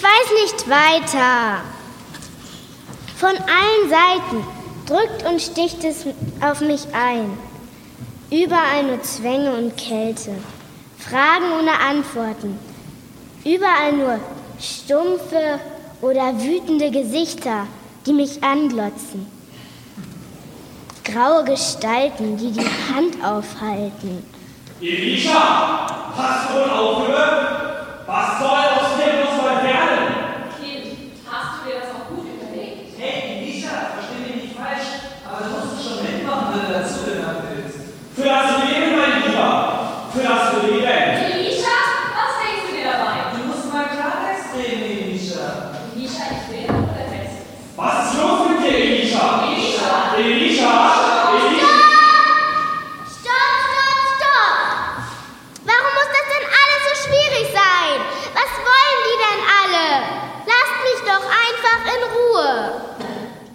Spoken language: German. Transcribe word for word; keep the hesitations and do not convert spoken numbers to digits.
weiß nicht weiter. Von allen Seiten drückt und sticht es auf mich ein. Überall nur Zwänge und Kälte, Fragen ohne Antworten. Überall nur stumpfe oder wütende Gesichter, die mich anglotzen. Graue Gestalten, die die Hand aufhalten. Elisha, hast du wohl aufgehört?